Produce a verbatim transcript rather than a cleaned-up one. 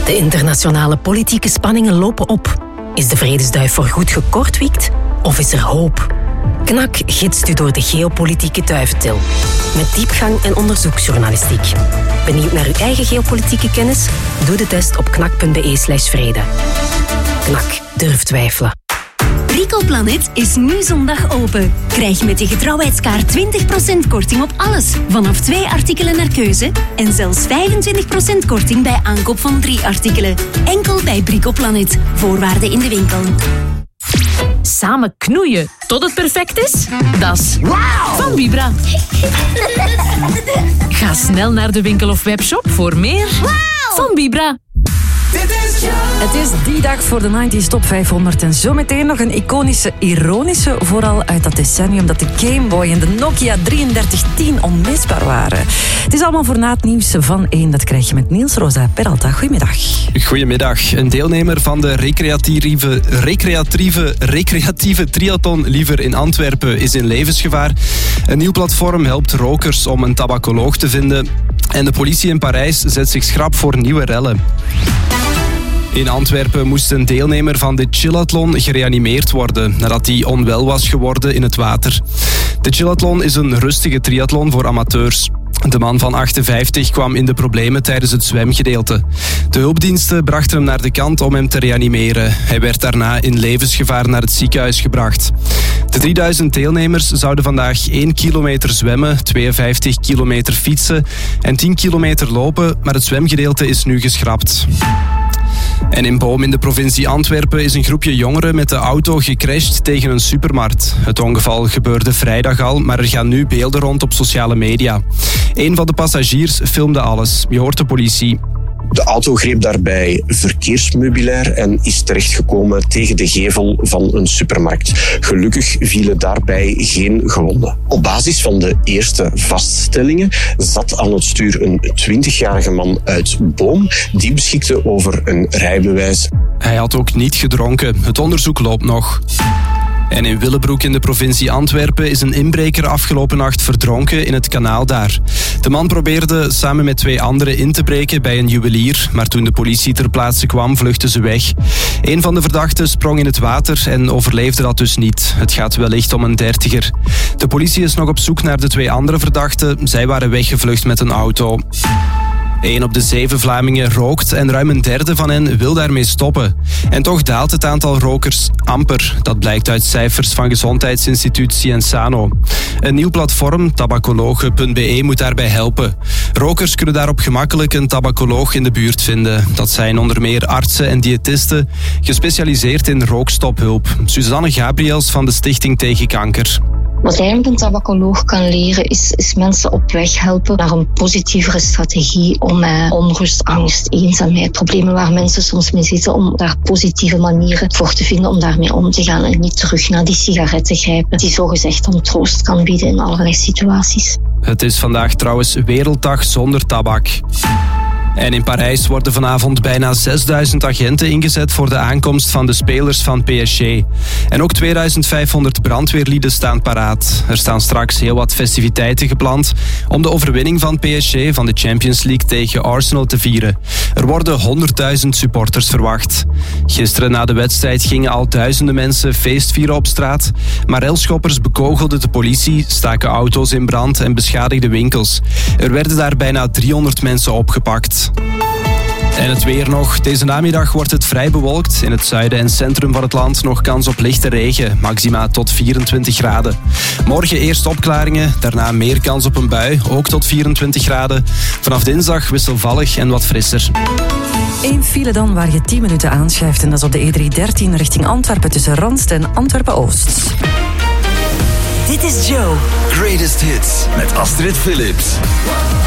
De internationale politieke spanningen lopen op. Is de vredesduif voorgoed gekortwiekt of is er hoop? Knak gidst u door de geopolitieke duiventil. Met diepgang en onderzoeksjournalistiek. Benieuwd naar uw eigen geopolitieke kennis? Doe de test op knak.be slash vrede. Knak, durf twijfelen. Bricoplanet is nu zondag open. Krijg met je getrouwheidskaart twintig procent korting op alles. Vanaf twee artikelen naar keuze. En zelfs vijfentwintig procent korting bij aankoop van drie artikelen. Enkel bij Bricoplanet. Voorwaarden in de winkel. Samen knoeien tot het perfect is? Dat is wow van Vibra. Ga snel naar de winkel of webshop voor meer wow van Vibra. Het is die dag voor de negentig Top vijfhonderd en zometeen nog een iconische, ironische, vooral uit dat decennium dat de Game Boy en de Nokia drieëndertig tien onmisbaar waren. Het is allemaal voor na het nieuws van één. Dat krijg je met Niels Rosa Peralta. Goedemiddag. Goedemiddag. Een deelnemer van de recreatieve, recreatieve, recreatieve triathlon Liever in Antwerpen is in levensgevaar. Een nieuw platform helpt rokers om een tabacoloog te vinden. En de politie in Parijs zet zich schrap voor nieuwe rellen. In Antwerpen moest een deelnemer van de chillathlon gereanimeerd worden nadat hij onwel was geworden in het water. De chillathlon is een rustige triathlon voor amateurs. De man van achtenvijftig kwam in de problemen tijdens het zwemgedeelte. De hulpdiensten brachten hem naar de kant om hem te reanimeren. Hij werd daarna in levensgevaar naar het ziekenhuis gebracht. De drieduizend deelnemers zouden vandaag één kilometer zwemmen, tweeënvijftig kilometer fietsen en tien kilometer lopen, maar het zwemgedeelte is nu geschrapt. En in Boom in de provincie Antwerpen is een groepje jongeren met de auto gecrashed tegen een supermarkt. Het ongeval gebeurde vrijdag al, maar er gaan nu beelden rond op sociale media. Een van de passagiers filmde alles. Je hoort de politie. De auto greep daarbij verkeersmeubilair en is terechtgekomen tegen de gevel van een supermarkt. Gelukkig vielen daarbij geen gewonden. Op basis van de eerste vaststellingen zat aan het stuur een twintigjarige man uit Boom. Die beschikte over een rijbewijs. Hij had ook niet gedronken. Het onderzoek loopt nog. En in Willebroek in de provincie Antwerpen is een inbreker afgelopen nacht verdronken in het kanaal daar. De man probeerde samen met twee anderen in te breken bij een juwelier, maar toen de politie ter plaatse kwam, vluchtten ze weg. Een van de verdachten sprong in het water en overleefde dat dus niet. Het gaat wellicht om een dertiger. De politie is nog op zoek naar de twee andere verdachten. Zij waren weggevlucht met een auto. Eén op de zeven Vlamingen rookt en ruim een derde van hen wil daarmee stoppen. En toch daalt het aantal rokers amper. Dat blijkt uit cijfers van gezondheidsinstituut Cienzano. Een nieuw platform, tabacologen punt be, moet daarbij helpen. Rokers kunnen daarop gemakkelijk een tabacoloog in de buurt vinden. Dat zijn onder meer artsen en diëtisten, gespecialiseerd in rookstophulp. Suzanne Gabriels van de Stichting Tegen Kanker. Wat eigenlijk een tabacoloog kan leren is, is mensen op weg helpen naar een positievere strategie om eh, onrust, angst, eenzaamheid, problemen waar mensen soms mee zitten, om daar positieve manieren voor te vinden om daarmee om te gaan en niet terug naar die sigaretten grijpen die zogezegd dan troost kan bieden in allerlei situaties. Het is vandaag trouwens Werelddag zonder tabak. En in Parijs worden vanavond bijna zesduizend agenten ingezet voor de aankomst van de spelers van P S G. En ook tweeduizend vijfhonderd brandweerlieden staan paraat. Er staan straks heel wat festiviteiten gepland om de overwinning van P S G van de Champions League tegen Arsenal te vieren. Er worden honderdduizend supporters verwacht. Gisteren na de wedstrijd gingen al duizenden mensen feestvieren op straat, maar relschoppers bekogelden de politie, staken auto's in brand en beschadigden winkels. Er werden daar bijna driehonderd mensen opgepakt. En het weer nog. Deze namiddag wordt het vrij bewolkt. In het zuiden en centrum van het land nog kans op lichte regen. Maxima tot vierentwintig graden. Morgen eerst opklaringen, daarna meer kans op een bui. Ook tot vierentwintig graden. Vanaf dinsdag wisselvallig en wat frisser. Eén file dan waar je tien minuten aanschuift. En dat is op de E driehonderddertien richting Antwerpen tussen Randst en Antwerpen-Oost. Dit is Joe. Greatest Hits met Astrid Phillips.